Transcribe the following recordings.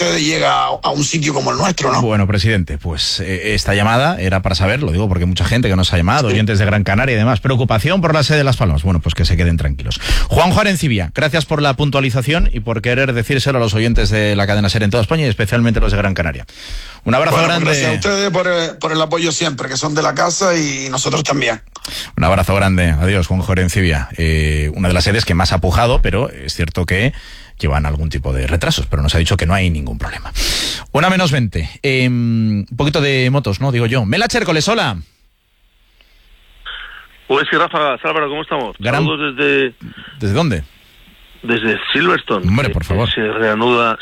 Mercedes llega a un sitio como el nuestro, ¿no? Bueno, presidente, pues esta llamada era para saber, lo digo porque hay mucha gente que nos ha llamado, oyentes de Gran Canaria y demás. Preocupación por la sede de Las Palmas. Bueno, pues que se queden tranquilos. Juanjo Arencibia, gracias por la puntualización y por querer decírselo a los oyentes de la cadena SER en toda España y especialmente los de Gran Canaria. Un abrazo grande. Gracias a ustedes por el apoyo siempre, que son de la casa y nosotros también. Un abrazo grande. Adiós, Juanjo Arencibia. Una de las sedes que más ha pujado, pero es cierto que llevan algún tipo de retrasos, pero nos ha dicho que no hay ningún problema. 1:20. Un poquito de motos, ¿no? Digo yo. Mela Chércoles, hola. Pues sí, Rafa, Álvaro, ¿cómo estamos? Saludos desde... ¿Desde dónde? Desde Silverstone. Hombre, por favor. Se reanuda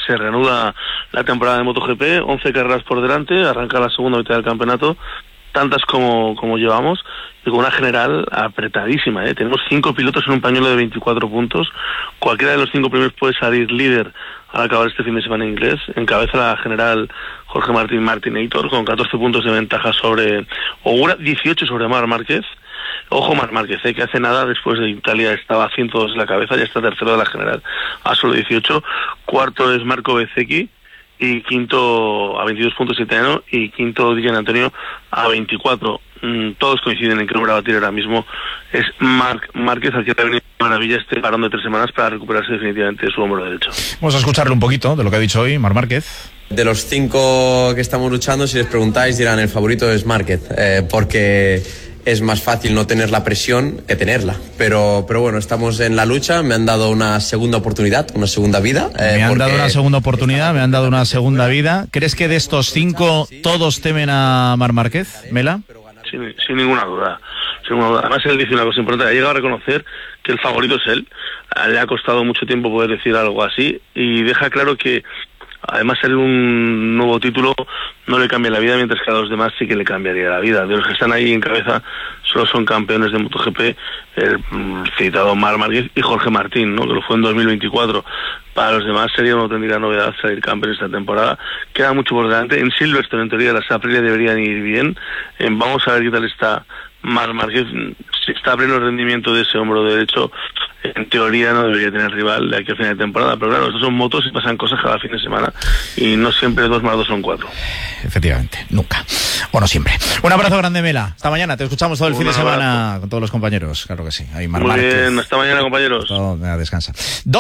la temporada de MotoGP, 11 carreras por delante, arranca la segunda mitad del campeonato, tantas como llevamos, y con una general apretadísima, ¿eh? Tenemos 5 pilotos en un pañuelo de 24 puntos, cualquiera de los 5 primeros puede salir líder al acabar este fin de semana inglés. Encabeza la general Jorge Martinator con 14 puntos de ventaja sobre Ogura, 18 sobre Marc Márquez. Ojo Marc Márquez, que hace nada después de Italia estaba a 102 en la cabeza, ya está tercero de la general a solo 18. Cuarto es Marco Bezzecchi y quinto a 22 puntos italiano y quinto Di Gianantonio a 24. Todos coinciden en que el hombre a batir ahora mismo es Marc Márquez, al que le ha venido maravilla este parón de 3 semanas para recuperarse definitivamente de su hombro derecho. Vamos a escucharle un poquito de lo que ha dicho hoy Marc Márquez. De los 5 que estamos luchando, si les preguntáis dirán el favorito es Márquez, porque es más fácil no tener la presión que tenerla, pero bueno, estamos en la lucha. Me han dado una segunda oportunidad, una segunda vida. Me han dado una segunda oportunidad, me han dado una segunda vida. ¿Crees que de estos 5 todos temen a Marc Márquez, Mela? Sin ninguna duda. Además, él dice una cosa importante, ha llegado a reconocer que el favorito es él. Le ha costado mucho tiempo poder decir algo así y deja claro que además salir un nuevo título no le cambia la vida, mientras que a los demás sí que le cambiaría la vida. De los que están ahí en cabeza solo son campeones de MotoGP, el citado Marc Márquez y Jorge Martín, ¿no? Que lo fue en 2024. Para los demás sería una auténtica novedad salir campeón esta temporada. Queda mucho por delante. En Silverstone, en teoría, las Aprilia deberían ir bien. Vamos a ver qué tal está Marc Márquez. Si está a pleno rendimiento de ese hombro derecho, en teoría no debería tener rival de aquí a final de temporada, pero claro, estos son motos y pasan cosas cada fin de semana y no siempre 2 más 2 son 4. Efectivamente, nunca. Bueno, siempre. Un abrazo grande, Mela. Hasta mañana, te escuchamos todo el fin de semana con todos los compañeros, claro que sí. Ahí Marc Muy Márquez. bien, hasta mañana, compañeros. Todo, descansa.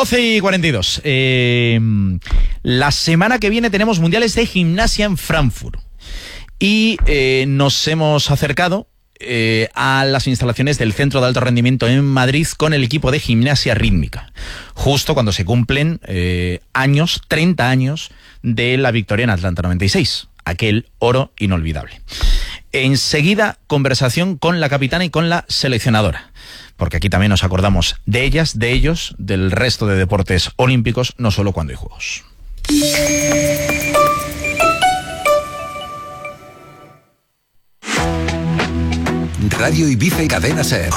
12:42. La semana que viene tenemos mundiales de gimnasia en Frankfurt y nos hemos acercado a las instalaciones del Centro de Alto Rendimiento en Madrid con el equipo de gimnasia rítmica, justo cuando se cumplen 30 años de la victoria en Atlanta 96, aquel oro inolvidable. Enseguida, conversación con la capitana y con la seleccionadora, porque aquí también nos acordamos de ellas, de ellos, del resto de deportes olímpicos, no solo cuando hay juegos. Radio Ibiza y Cadena SER.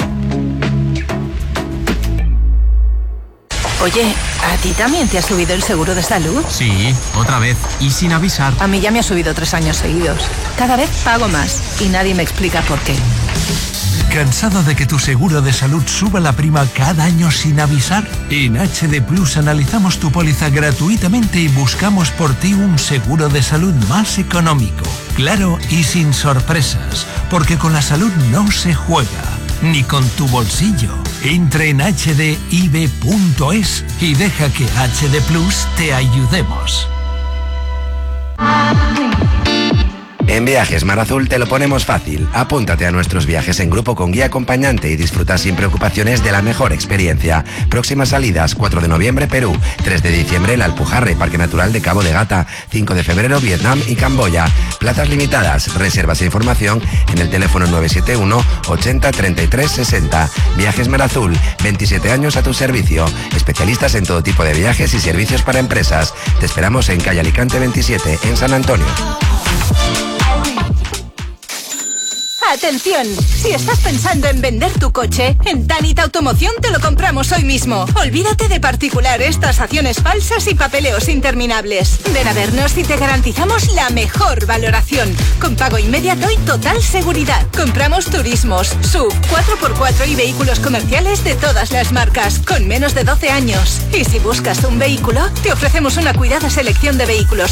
Oye, ¿a ti también te ha subido el seguro de salud? Sí, otra vez, y sin avisar. A mí ya me ha subido 3 años seguidos. Cada vez pago más y nadie me explica por qué. ¿Cansado de que tu seguro de salud suba la prima cada año sin avisar? En HD Plus analizamos tu póliza gratuitamente y buscamos por ti un seguro de salud más económico, claro y sin sorpresas, porque con la salud no se juega, ni con tu bolsillo. Entra en hdib.es y deja que HD Plus te ayudemos. En Viajes Mar Azul te lo ponemos fácil. Apúntate a nuestros viajes en grupo con guía acompañante y disfruta sin preocupaciones de la mejor experiencia. Próximas salidas: 4 de noviembre Perú, 3 de diciembre La Alpujarra, Parque Natural de Cabo de Gata, 5 de febrero Vietnam y Camboya. Plazas limitadas. Reservas e información en el teléfono 971 80 33 60. Viajes Mar Azul, 27 años a tu servicio. Especialistas en todo tipo de viajes y servicios para empresas. Te esperamos en calle Alicante 27, en San Antonio. ¡Atención! Si estás pensando en vender tu coche, en Tanit Automoción te lo compramos hoy mismo. Olvídate de particulares, tasaciones falsas y papeleos interminables. Ven a vernos y te garantizamos la mejor valoración. Con pago inmediato y total seguridad. Compramos turismos, SUV, 4x4 y vehículos comerciales de todas las marcas, con menos de 12 años. Y si buscas un vehículo, te ofrecemos una cuidada selección de vehículos